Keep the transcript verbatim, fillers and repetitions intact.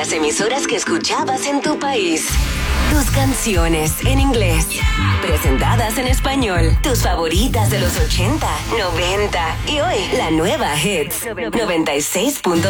las emisoras que escuchabas en tu país. Tus canciones en inglés, presentadas en español. Tus favoritas de los ochenta, noventa y hoy la nueva Hits noventa y seis punto